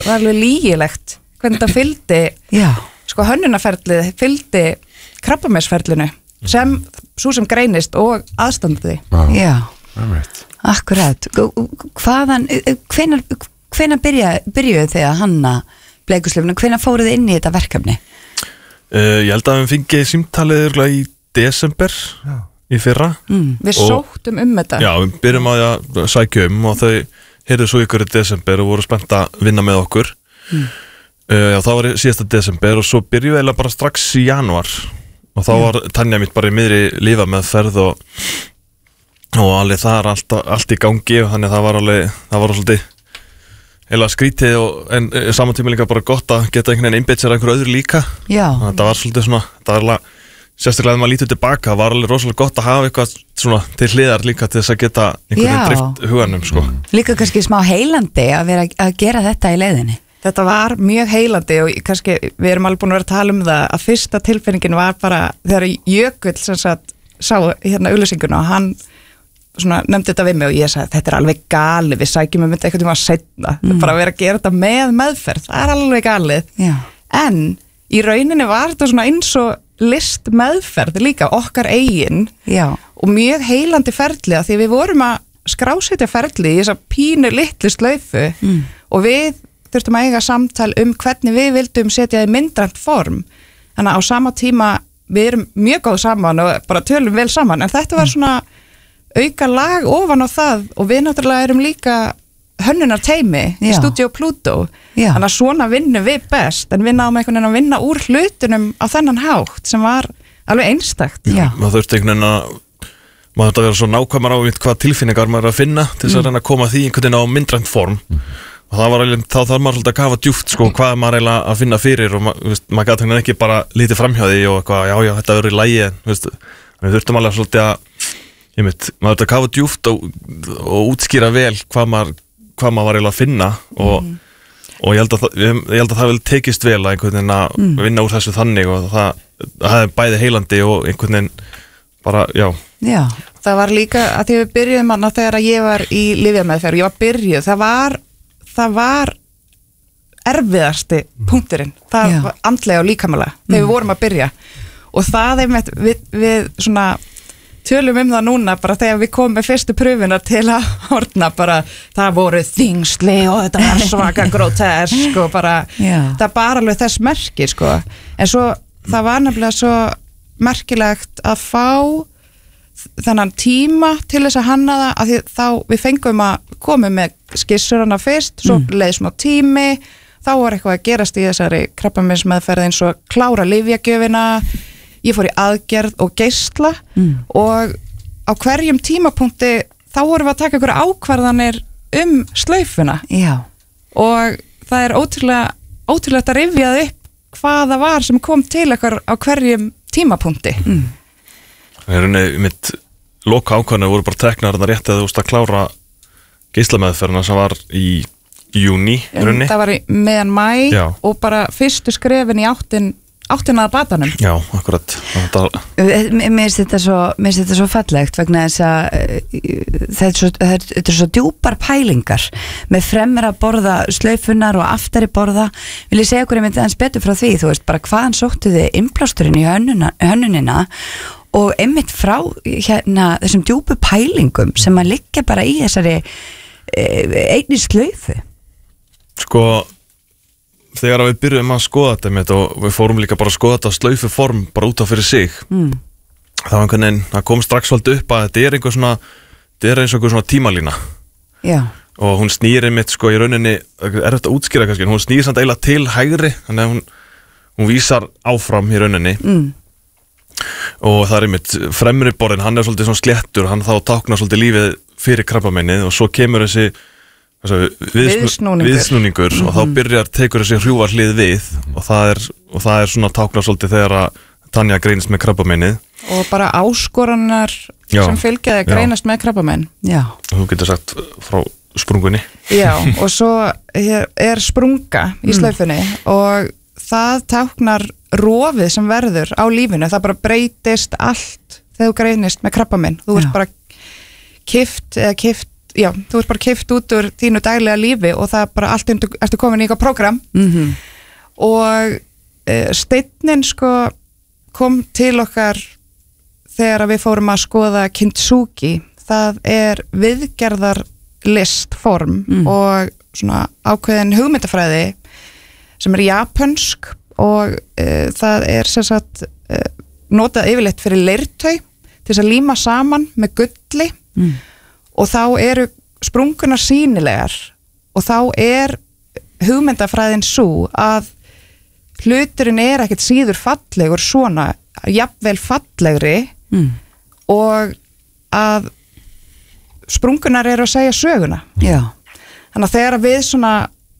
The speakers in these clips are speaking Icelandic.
var alveg lygilegt hvernig það fylgdi sko hönnunarferlið fylgdi krabbameinsferlinu sem svo sem greinist og aðstandandi. Já, akkurat. Hvenær byrjuðu þið að hanna bleikuslaufuna? Hvenær fóruð þið inn í þetta verkefni? Ég held að við fengið símtalið í desember í fyrra. Við sóttum þetta. Já, við byrjum að sækja og þau heyrðu svo ykkur í desember og voru spennt að vinna með okkur. Já, það var síðasta desember og svo byrjuðu eiginlega bara strax í janúar og þá var Tanja mitt bara í miðri lyfjameðferð og alveg það allt í gangi og þannig það var svolítið eða skrítið en saman tíma líka bara gott að geta einhvern veginn einbeitt sér einhver öðru líka. Já. Það var svolítið svona, það var alveg sérstaklega að maður lítur tilbaka, var alveg rosalega gott að hafa eitthvað svona til hliðar líka til þess að geta einhvern veginn dreift huganum sko. Líka kannski smá heilandi að vera að gera þetta í leiðinni. Þetta var mjög heilandi og kannski við erum alveg búin að vera að tala það að fyrsta tilfinningin var bara þegar Jökull sem sagt sá auglýsinguna og hann svona nefndi þetta við mig og ég sagði þetta alveg galið, við sækjum þetta eitthvað tíma seinna, bara að vera að gera þetta með meðferð, það alveg galið. Já. En í rauninni var þetta svona eins og list meðferð líka okkar eigin og mjög heilandi ferli því við vorum að skrásetja ferli í þessa pínu litlu slaufu og við þurftum að eiga samtal hvernig við vildum setja í myndrænt form. Þannig að á sama tíma við erum mjög góð saman og bara tölum vel saman en þetta var svona auka lag ofan á það og við náttúrulega erum líka hönnunar teimi í Studio Pluto. Þannig að svona vinnum við best en við náum einhvern veginn að vinna úr hlutunum á þennan hátt sem var alveg einstakt. Maður þurfti einhvern veginn að maður þurfti að vera svo nákvæmar á hvað tilfinningar maður er að finna til þess að reyna að koma því einhvern veginn á myndrænt form. Og það var þá þarf maður svolítið að kafa djúpt sko hvað maður eiginlega að finna fyrir og maður gæti henni ekki bara lítið framhjá því og eitthvað, já, þetta verður í lagi en við þurftum alveg svolítið að maður þurfti að kafa djúpt og útskýra vel hvað maður var eiginlega að finna og ég held að það vel tekist vel að einhvern veginn að vinna úr þessu þannig og það er bæði heilandi og einhvern veginn bara, já. Það var líka að því við byrjuðum hana þegar ég var í lyfjameðferð, ég var byrjuð, það var erfiðasti punkturinn, það var andlega og líkamlega þegar við vorum að byrja og það við svona tölum það núna bara þegar við komum með fyrstu pröfuna til að horna bara það voru þyngsli og þetta var svaka grótesk og bara það bara alveg þess merki sko en svo það var nefnilega svo merkilegt að fá þennan tíma til þess að hanna það að því þá við fengum að koma með skissur hana fyrst, svo leið smá tími þá var eitthvað að gerast í þessari krabbameinsmeðferð eins og klára lyfjagjöfina, ég fór í aðgerð og geisla og á hverjum tímapunkti þá vorum við að taka ykkur ákvarðanir slaufuna og það er ótrúlega að rifja upp hvað það var sem kom til ykkur á hverjum tímapunkti mitt loka ákvæðinu voru bara teknar þarna rétt að þú veist að klára geislameðferðina sem var í júní það var í meðan mæ og bara fyrstu skrefin í áttina að batanum. Já, akkurat. Mér finnst þetta svo fallegt vegna þess að þetta er svo djúpar pælingar með fremur að borða slaufunar og aftari borða. Vil ég segja okkur einmitt aðeins betur frá því, þú veist, bara hvaðan sóttu þið innblásturinn í hönnunina og einmitt frá þessum djúpu pælingum sem að liggja bara í þessari einni slaufu. Sko þegar við byrjum að skoða þetta með og við fórum líka bara að skoða þetta slaufu form bara út af fyrir sig þá einhvern veginn, það kom strax svolítið upp að þetta er eins og einhver svona tímalína og hún snýr einmitt sko í rauninni er þetta útskýra kannski, hún snýr samt eiginlega til hægri þannig að hún vísar áfram í rauninni og það er einmitt fremri borðin, hann er svolítið svona sléttur, hann þá táknar svolítið lífið fyrir krabbameinið og svo kemur þessi viðsnúningur og þá tekur þessi hrjúvar hlið við og það er svona táknar svolítið þegar að Tanja greinist með krabbameinið og bara áskoranar sem fylgjaði að greinast með krabbamein. Þú getur sagt frá sprungunni og svo er sprunga í slaufunni og það táknar rofið sem verður á lífinu, það bara breytist allt þegar þú greinist með krabbamein, þú ert bara kift þú ert bara keypt út úr þínu daglega lífi og það er bara allt ertu komin í eitthvað prógram og steinninn sko kom til okkar þegar við fórum að skoða kintsugi. Það er viðgerðar listform og svona ákveðin hugmyndafræði sem er japansk og það er sem sagt notað yfirleitt fyrir leirtau til þess að líma saman með gulli og þá eru sprungunar sýnilegar og þá er hugmyndafræðin svo að hluturinn er ekkert síður fallegur svona, jafnvel fallegri og að sprungunar eru að segja söguna. Já. Þannig að þegar við svona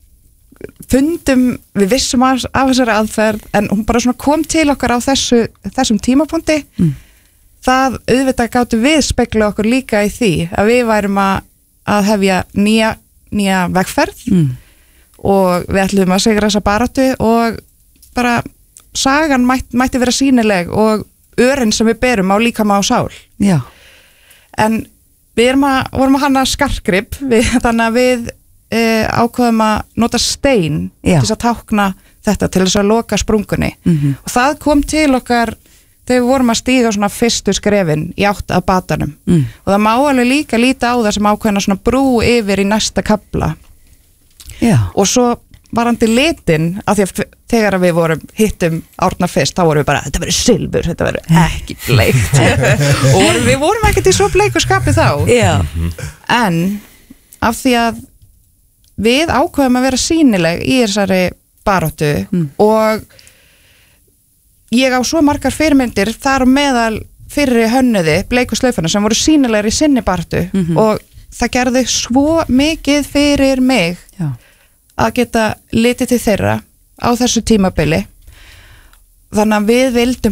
við vissum af þessari aðferð en hún bara svona kom til okkar á þessum tímapunkti það auðvitað gátu við spegla okkur líka í því að við værum að hefja nýja vegferð og við ætlum að sigra þessa baráttu og bara sagan mætti vera sýnileg og örin sem við berum á líkama og sál. Já. En við vorum að hanna skartgrip þannig að við ákveðum að nota stein til þess að tákna þetta til þess að loka sprungunni og það kom til okkar þegar við vorum að stíga svona fyrstu skrefin í átt að batanum og það má alveg líka líta á það sem ákveðna svona brú yfir í næsta kafla og svo varandi litin af því að þegar við hittum Árna fyrst þá vorum við bara, þetta verður silfur, þetta verður ekki bleikt og við vorum ekkert í svo bleiku skapi þá en af því að við ákveðum að vera sýnileg í þessari baráttu og ég á svo margar fyrirmyndir þar á meðal fyrir hönnuði bleiku slaufuna sem voru sýnilegar í sinni baráttu og það gerði svo mikið fyrir mig að geta litið til þeirra á þessu tímabili þannig að við vildum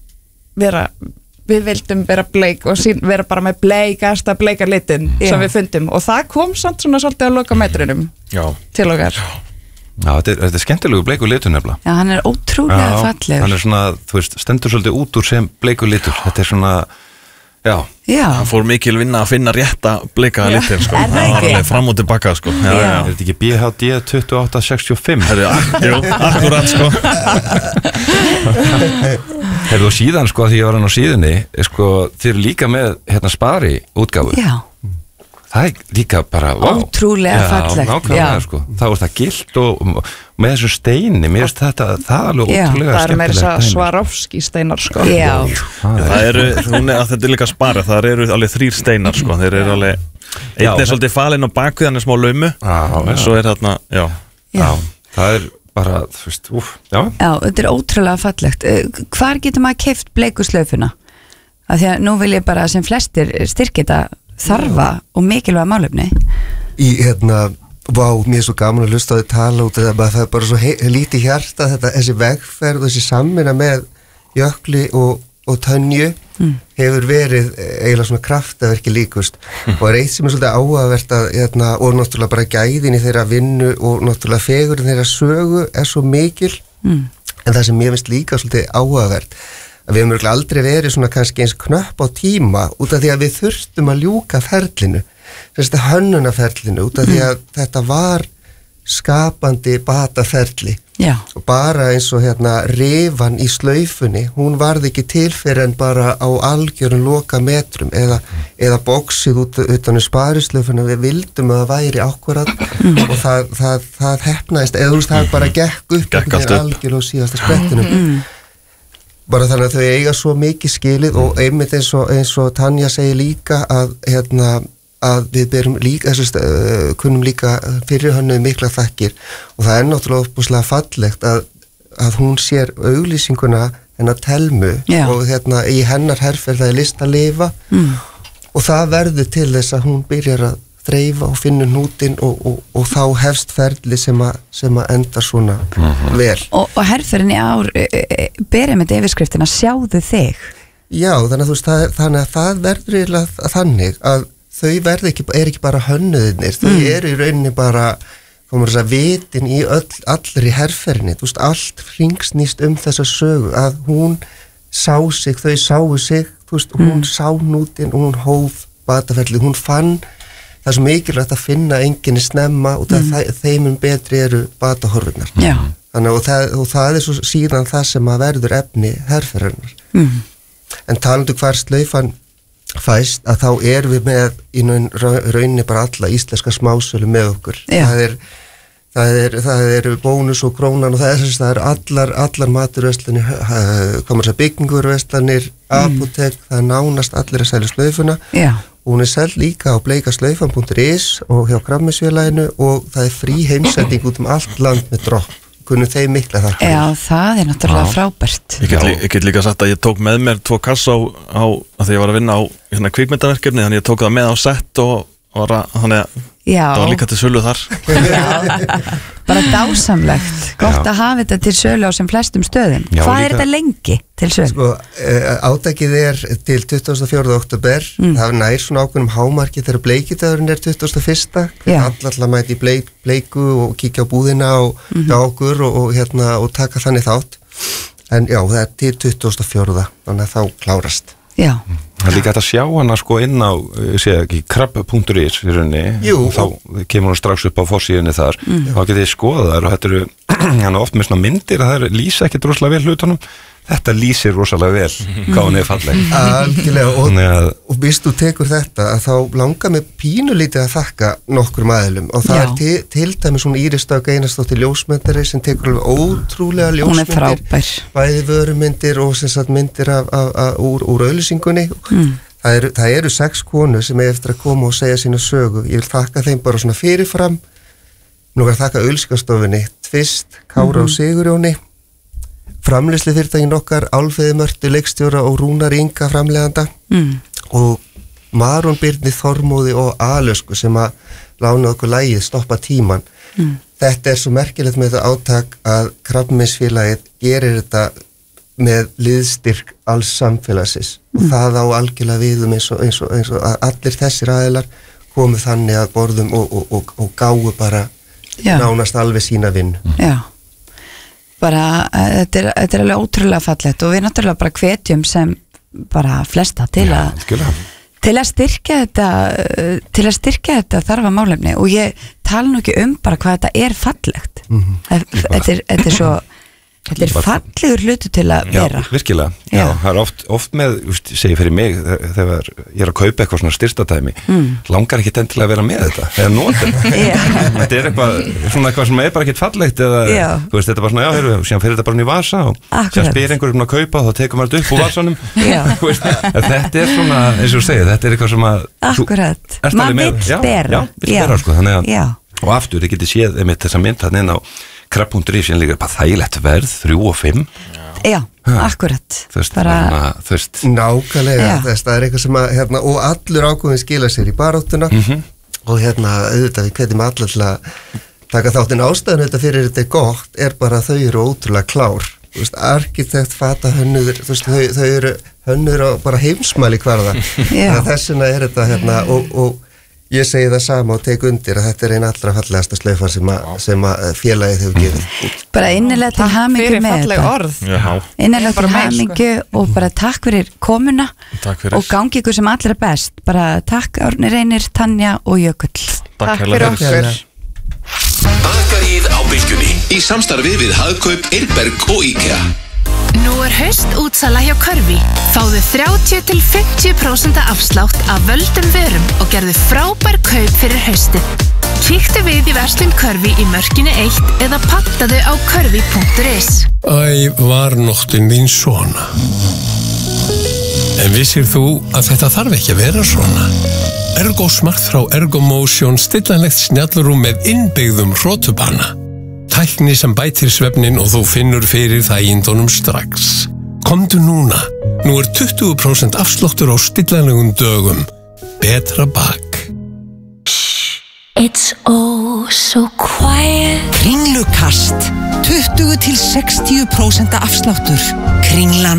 vera bleik og vera bara með bleikasta bleika litin sem við fundum og það kom samt svona svolítið að loka metrinum til okkar. Já, þetta er skemmtilegu bleiku litur nefnilega. Já, hann er ótrúlega fallegur. Hann er svona, þú veist, stendur svolítið út úr sem bleiku litur. Þetta er svona, hann fór mikil vinna að finna rétta bleika litin, sko. Er það var alveg fram og tilbaka, sko. Er þetta ekki BHD 2865? Jú, akkurat, sko. Hefðu og síðan, sko, því ég var hann á síðunni, sko, þið eru líka með, spari útgáfu. Já. Það er líka bara ótrúlega fallegt. Nákvæmlega, sko. Þá er það gilt og með þessu steini, mér finnst þetta það alveg ótrúlega skemmtilegt. Það er meira þess að Swarovski steinar, sko. Það eru, þetta er líka spara, það eru alveg 3 steinar, sko. Þeir eru alveg, einn er svolítið falinn á bakvið, hann er smá laumu, en svo er þarna, það er bara, þú veist, Já, þetta er ótrúlega fallegt. Hvar getur maður keypt bleiku slaufuna? Af því að nú vil ég bara sem flestir styrkja þetta þarfa og mikilvæga málefni. Mér er svo gaman að hlusta á þið tala út af það er bara svo lítið hjarta þessi vegferð og þessi samvinna með Jökli og Tönju hefur verið eiginlega svona kraftaverki líkust og er eitt sem er svolítið áhugavert og náttúrulega bara gæðin í þeirra vinnu og náttúrulega fegurinn þeirra sögu er svo mikil en það sem mér finnst líka svolítið áhugavert að við höfum aldrei verið svona kannski eins knöpp á tíma út af því að við þurftum að ljúka ferlinu, þessi hönnunarferlinu út af því að þetta var skapandi bataferli og bara eins og rifan í slaufunni, hún varð ekki til fyrir en bara á algjörun loka metrum eða boxið utan sparislaufuna, við vildum að það væri akkurat og það heppnaðist, eða þú veist það bara gekk upp algjör og síðasta sprettinum bara þannig að þau eiga svo mikið skilið og einmitt eins og Tanja segir líka að við berum líka kunnum líka fyrir hönnuð mikla þakkir og það er náttúrulega opuslega fallegt að hún sér auglýsinguna hennar Telmu og í hennar herferð það er list að lifa og það verður til þess að hún byrjar að þreifa og finna hnútinn og þá hefst ferli sem að enda svona vel. Og herferðin í ár berið með yfirskriftina sjáðu þig. Já, þannig að það verður eiginlega þannig að þau er ekki bara hönnuðirnir, þau eru í rauninni bara vitin í allri herferðinni, þú veist, allt hringsnýst þessa sögu að hún sá sig, þau sáu sig, þú veist, hún sá hnútinn og hún hóf bataferli, hún fann það er svo mikilvægt að finna einkenni snemma og þeimum betri eru batahorfurnar. Já. Þannig og það er svo síðan það sem að verður efni herferðarnar. En talandi hvar slaufan fæst, að þá erum við með í rauninni bara alla íslenska smásölu með okkur. Það er Bónus og Krónan og það er allar maturverslanir, komur þess að byggingurverslanir, apótek, það er nánast allir að selja slaufuna. Og hún er seld líka á bleikaslaufan.is og hjá Krabbameinsfélaginu og það er frí heimsending út allt land með dropp. Kunnum þeim mikla þar. Já, það er náttúrulega frábært. Ég get líka sagt að ég tók með mér 2 kassa á að því ég var að vinna á kvikmyndaverkefni, þannig ég tók það með á sett og þannig að það var líka til sölu þar. Bara dásamlegt. Gott að hafa þetta til sölu á sem flestum stöðum. Hvað er þetta lengi til sölu? Sko, átakið er til 24. október. Það nær svona ákveðnum hámarki þegar bleikidagurinn er 21. Allar mæti í bleiku og kíkja á búðina og hjá okkur og taka þannig þátt. En já, það er til 24. Þannig að þá klárast. Já. Það er líka hægt að sjá hana sko inn á krabb.is í rauninni og þá kemur hún strax upp á forsíðunni þar þá getið þið skoða þar og þetta eru oft með svona myndir að það lýsa ekki rosalega vel hlutunum. Þetta lýsir rosalega vel hvað hún er falleg. Algjörlega og býst þú tekur þetta að þá langar mig pínulítið að þakka nokkrum aðilum og það er til dæmis svona Íris Dögg Einarsdóttir ljósmyndari sem tekur alveg ótrúlega ljósmyndir. Hún er frábær. Bæði vörumyndir og sem sagt myndir úr auglýsingunni. Það eru 6 konur sem er eftir að koma og segja sína sögu. Ég vil þakka þeim bara svona fyrirfram. Nú er að þakka auglýsingastofunni Tvist, Kára og Sigurjóni. Framleiðslu fyrirtækin okkar, Álfeyði Mörtu leikstjóra og Rúnar Inga framleiðanda og Maron Birni Þormóði og Alösku sem að lána okkur lagið Stoppa tíman. Þetta er svo merkilegt með þetta átak að Krabbameinsfélagið gerir þetta með liðstyrk alls samfélagsins og það á algjörlega viðum eins og að allir þessir aðilar komu þannig að borðum og gáu bara nánast alveg sína vinnu. Já. Bara, þetta er alveg ótrúlega fallegt og við náttúrulega bara hvetjum sem bara flesta til að styrkja þetta þarfa málefni og ég tala nú ekki bara hvað þetta er fallegt. Þetta er svo Þetta er fallegur hlutu til að vera. Já, virkilega. Já, það er oft með, segi fyrir mig, þegar ég er að kaupa eitthvað svona styrstatæmi, langar ekki endilega að vera með þetta, eða nota þetta. Þetta er eitthvað sem er bara ekkert fallegt, eða, þú veist, þetta er bara svona, síðan fyrir þetta bara í vasa og síðan spyr einhverjum að kaupa og þá tekur maður þetta upp úr vasanum. Þetta er svona, eins og þú segir, þetta er eitthvað sem að akkurat, maður vill bera. Já, vill bera, sko, þannig að, og aftur, ég geti séð einmitt þessa mynd þarna inn á krabb.is sem líka bara þægilegt verð 3 og 5. Já, akkurat. Nákvæmlega, það er eitthvað sem að og allur ákveðin skila sér í baráttuna og auðvitað við hvetjum allir til að taka þáttinn ástæðan þetta fyrir þetta er gott er bara að þau eru ótrúlega klár. Þú veist, arkitekt, fatahönnuður, þú veist, þau eru hönnuður á bara heimsmæli hverða. Þess vegna er þetta og ég segi það sama og tek undir að þetta er einn allra fallegasta slaufa sem að félagið hefur gefið. Bara innilega til hamingju með þetta. Innilega til hamingju og bara takk fyrir komuna og gangi ykkur sem allra best. Bara takk Árni Reynir, Tanja og Jökull. Takk fyrir okkur. Bakaríið á Bylgjunni í samstarfi við Hagkaup, Eirberg og IKEA. Nú er haustútsala hjá Körfi. Fáðu 30-50% afslátt af völdum vörum og gerðu frábær kaup fyrir haustið. Kíktu við í verslun Körfi í Mörkinni 1 eða pantaðu á körfi.is. Æ, var nóttin þín svona? En vissir þú að þetta þarf ekki að vera svona? Ergosmart frá Ergomotion stillanlegt snjallrúm með innbyggðum hrótubana. Tækni sem bætir svefnin og þú finnur fyrir þægindunum strax. Komdu núna. Nú er 20% afsláttur á stillanlegum dögum. Betra bak. It's oh so quiet. Kringlukast. 20-60% afsláttur. Kringlan